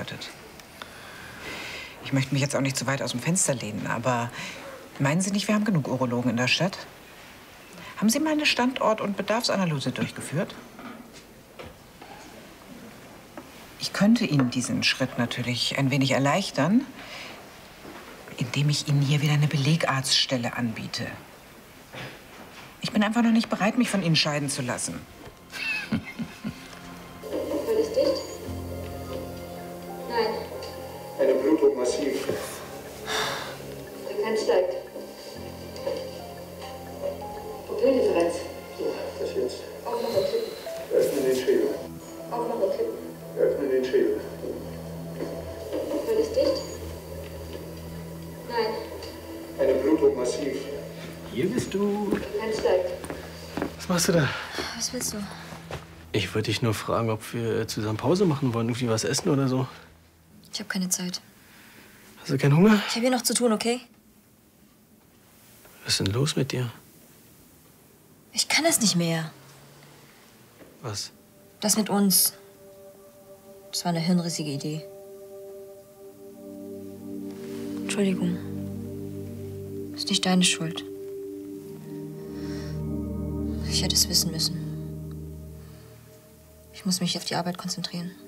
angedeutet. Ich möchte mich jetzt auch nicht zu weit aus dem Fenster lehnen, aber meinen Sie nicht, wir haben genug Urologen in der Stadt? Haben Sie mal eine Standort- und Bedarfsanalyse durchgeführt? Ich könnte Ihnen diesen Schritt natürlich ein wenig erleichtern, indem ich Ihnen hier wieder eine Belegarztstelle anbiete. Ich bin einfach noch nicht bereit, mich von Ihnen scheiden zu lassen. Alles dicht? Nein. Eine Blutung massiv. Frequenz steigt. Pupillendifferenz. So, das jetzt. Aufmach und kippen. Öffnen den Schädel. Aufmach und kippen. Öffnen den Schädel. Alles dicht? Nein. Eine Blutung massiv. Hier bist du. Frequenz steigt. Was machst du da? Was willst du? Ich wollte dich nur fragen, ob wir zusammen Pause machen wollen, irgendwie was essen oder so. Ich habe keine Zeit. Hast du keinen Hunger? Ich habe hier noch zu tun, okay? Was ist denn los mit dir? Ich kann es nicht mehr. Was? Das mit uns. Das war eine hirnrissige Idee. Entschuldigung. Ist nicht deine Schuld. Ich hätte es wissen müssen. Ich muss mich auf die Arbeit konzentrieren.